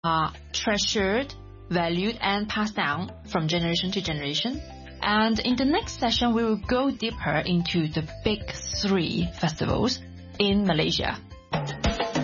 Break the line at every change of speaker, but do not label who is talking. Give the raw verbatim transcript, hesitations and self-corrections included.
are treasured, valued, and passed down from generation to generation. And in the next session, we will go deeper into the big three festivals in Malaysia.